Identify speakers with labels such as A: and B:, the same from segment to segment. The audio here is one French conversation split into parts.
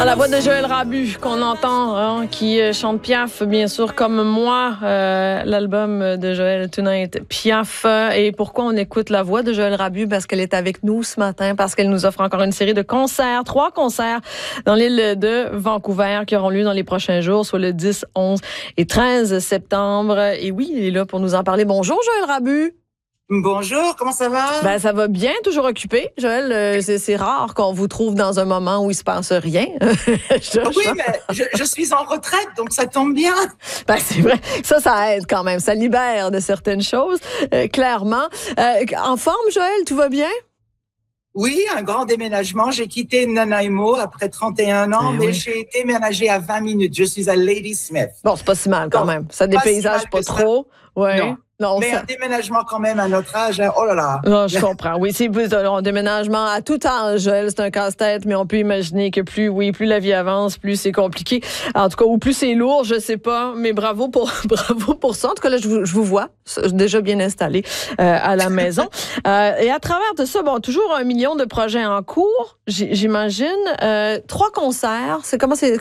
A: La voix de Joël Rabu qu'on entend, qui chante Piaf, bien sûr, comme moi, l'album de Joël Tonight, Piaf. Et pourquoi on écoute la voix de Joël Rabu? Parce qu'elle est avec nous ce matin, parce qu'elle nous offre encore une série de concerts, 3 concerts dans l'île de Vancouver qui auront lieu dans les prochains jours, soit le 10, 11 et 13 septembre. Et oui, il est là pour nous en parler. Bonjour Joël Rabu.
B: Bonjour, comment ça va?
A: Ben ça va bien, toujours occupé. Joël, c'est rare qu'on vous trouve dans un moment où il se passe rien.
B: Oui, mais je suis en retraite, donc ça tombe bien.
A: Ben c'est vrai, ça aide quand même, ça libère de certaines choses, clairement. En forme, Joël, tout va bien?
B: Oui, un grand déménagement. J'ai quitté Nanaimo après 31 ans, mais
A: oui.
B: J'ai été ménagée à 20 minutes. Je suis à Ladysmith.
A: Bon, c'est pas si mal quand même. Ça dépaysage pas trop. Ouais.
B: Non, mais un déménagement quand même à notre âge, hein. Oh là là.
A: Non, je comprends. Oui, c'est plus un déménagement à tout âge, Joël, c'est un casse-tête, mais on peut imaginer que plus la vie avance, plus c'est compliqué. En tout cas, ou plus c'est lourd, je sais pas, mais bravo pour ça. En tout cas, là, je vous vois déjà bien installé à la maison. Et à travers de ça, bon, toujours 1 million de projets en cours, j'imagine. 3 concerts. Comment c'est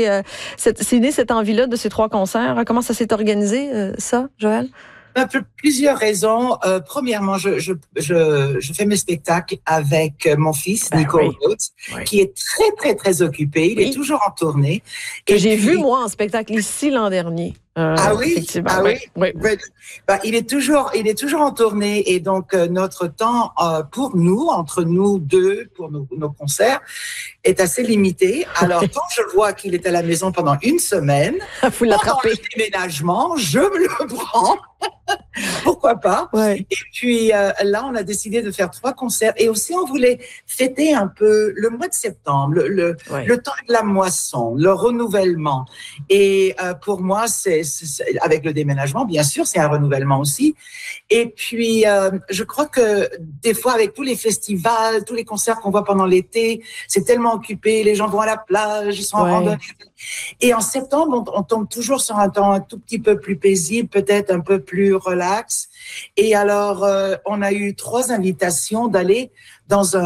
A: né cette envie-là de ces 3 concerts? Comment ça s'est organisé, ça, Joël?
B: Plusieurs raisons. Premièrement, je fais mes spectacles avec mon fils, Nico Rhodes, qui est très, très, très occupé. Il est toujours en tournée.
A: Que j'ai vu, moi, en spectacle ici l'an dernier. Effectivement.
B: Oui. Ben, il est toujours en tournée et donc notre temps pour nous, entre nous deux, pour nos concerts, est assez limité. Alors quand je vois qu'il est à la maison pendant 1 semaine,
A: faut l'attraper.
B: Pendant le déménagement, je me le prends. Pourquoi pas?
A: Ouais.
B: Et puis là, on a décidé de faire 3 concerts et aussi on voulait fêter un peu le mois de septembre, le temps de la moisson, le renouvellement. Et pour moi, c'est avec le déménagement, bien sûr, c'est un renouvellement aussi. Et puis, je crois que des fois, avec tous les festivals, tous les concerts qu'on voit pendant l'été, c'est tellement occupé, les gens vont à la plage, ils sont en randonnée. Et en septembre, on tombe toujours sur un temps un tout petit peu plus paisible, peut-être un peu plus relax. Et alors, on a eu 3 invitations d'aller dans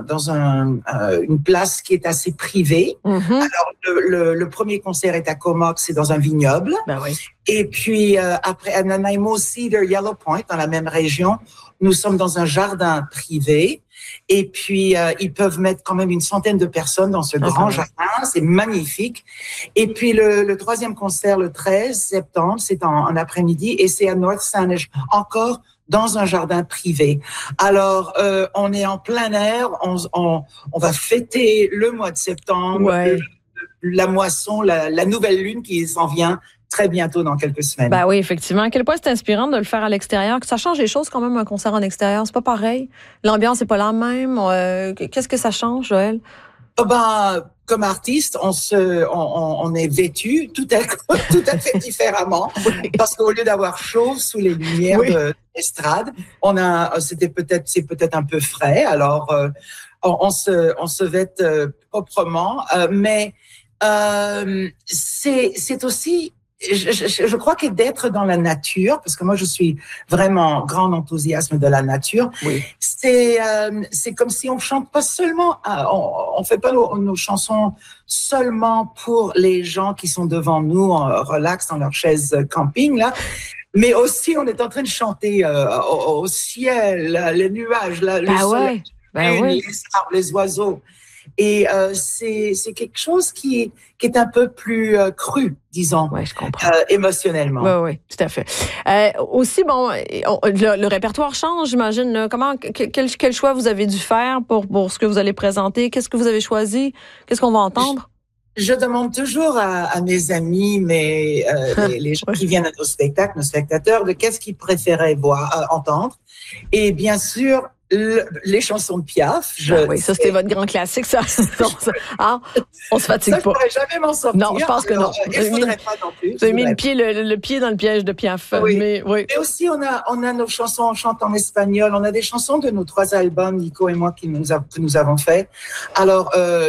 B: une place qui est assez privée. Mm-hmm. Alors, le premier concert est à Comox, c'est dans un vignoble.
A: Ben oui.
B: Et puis, après, à Nanaimo, Cedar, Yellow Point, dans la même région, nous sommes dans un jardin privé. Et puis, ils peuvent mettre quand même 100 de personnes dans ce grand jardin. C'est magnifique. Et puis, le 3e concert, le 13 septembre, c'est en après-midi et c'est à North Saanich, encore dans un jardin privé. Alors, on est en plein air. On va fêter le mois de septembre, la moisson, la nouvelle lune qui s'en vient très bientôt dans quelques semaines.
A: Ben oui, effectivement. À quel point c'est inspirant de le faire à l'extérieur, que ça change les choses quand même, un concert en extérieur. C'est pas pareil. L'ambiance n'est pas la même. Qu'est-ce que ça change, Joël?
B: Comme artiste, on est vêtu tout à fait différemment. Parce qu'au lieu d'avoir chaud sous les lumières de l'estrade, c'est peut-être un peu frais. Alors, on se vête proprement, mais c'est aussi, je crois que d'être dans la nature, parce que moi je suis vraiment grand enthousiasme de la nature, c'est comme si on chante pas seulement, on fait pas nos chansons seulement pour les gens qui sont devant nous en relax dans leur chaise camping là, mais aussi on est en train de chanter au ciel, les nuages, le soleil, les oiseaux. Et c'est quelque chose qui est un peu plus cru, disons,
A: je comprends.
B: Émotionnellement.
A: Oui, tout à fait. Aussi, bon, le répertoire change, j'imagine. Là. Quel choix vous avez dû faire pour ce que vous allez présenter? Qu'est-ce que vous avez choisi? Qu'est-ce qu'on va entendre?
B: Je demande toujours à mes amis, les gens qui viennent à nos spectacles, nos spectateurs, de qu'est-ce qu'ils préféraient entendre. Et bien sûr, les chansons de Piaf.
A: Oui, ça c'était votre grand classique, ça. On se fatigue pas.
B: Ça, je pourrais jamais m'en sortir.
A: Non, je pense que non.
B: Il faudrait pas non plus.
A: Vous avez mis le pied dans le piège de Piaf.
B: Oui.
A: Mais
B: aussi, on a nos chansons, on chante en espagnol. On a des chansons de nos 3 albums, Nico et moi, que nous avons fait. Alors,